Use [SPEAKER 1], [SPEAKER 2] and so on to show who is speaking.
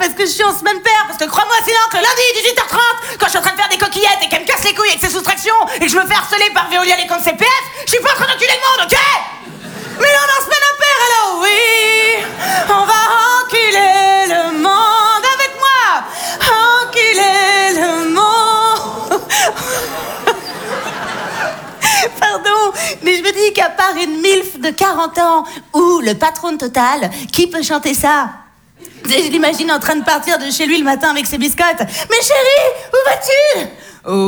[SPEAKER 1] parce que je suis en semaine paire. Parce que crois-moi, sinon, que lundi, 18h30, quand je suis en train de faire des coquillettes et qu'elle me casse les couilles avec ses soustractions et que je me fais harceler par Veolia les comptes CPF, je suis pas en train d'enculer le monde, ok? Mais non, en semaine impaire, alors oui, on va enculer le monde avec moi. Enculer le monde. Pardon, mais je me dis qu'à part une milf de 40 ans ou le patron de Total, qui peut chanter ça? Je l'imagine en train de partir de chez lui le matin avec ses biscottes. Mais chérie, où vas-tu?